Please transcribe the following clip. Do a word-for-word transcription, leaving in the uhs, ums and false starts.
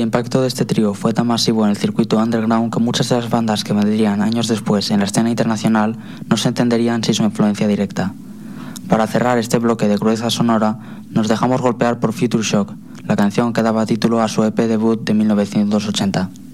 impacto de este trío fue tan masivo en el circuito underground que muchas de las bandas que vendrían años después en la escena internacional no se entenderían sin su influencia directa. Para cerrar este bloque de crudeza sonora, nos dejamos golpear por Future Shock, la canción que daba título a su E P debut de mil novecientos ochenta.